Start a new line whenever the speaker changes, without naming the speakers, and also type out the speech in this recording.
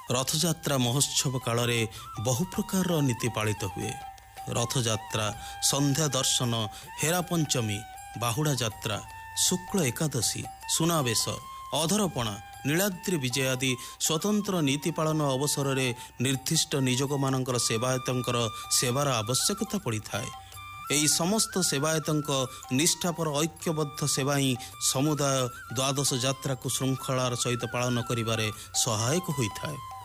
ରଥଯାତ୍ରା ମହୋତ୍ସବ କାଳରେ ବହୁ ପ୍ରକାରର ନୀତି ପାଳିତ ହୁଏ। ରଥଯାତ୍ରା, ସନ୍ଧ୍ୟା ଦର୍ଶନ, ହେରା ପଞ୍ଚମୀ, ବାହୁଡ଼ା ଯାତ୍ରା, ଶୁକ୍ଳ ଏକାଦଶୀ, ସୁନାବେଶ, ଅଧରପଣା, ନୀଳାଦ୍ରି ବିଜୟ ଆଦି ସ୍ୱତନ୍ତ୍ର ନୀତି ପାଳନ ଅବସରରେ ନିର୍ଦ୍ଦିଷ୍ଟ ନିଯୋଗମାନଙ୍କର ସେବାୟତଙ୍କର ସେବାର ଆବଶ୍ୟକତା ପଡ଼ିଥାଏ। ଏହି ସମସ୍ତ ସେବାୟତଙ୍କ ନିଷ୍ଠାପର ଐକ୍ୟବଦ୍ଧ ସେବା ହିଁ ସମୁଦାୟ ଦ୍ୱାଦଶ ଯାତ୍ରାକୁ ଶୃଙ୍ଖଳାର ସହିତ ପାଳନ କରିବାରେ ସହାୟକ ହୋଇଥାଏ।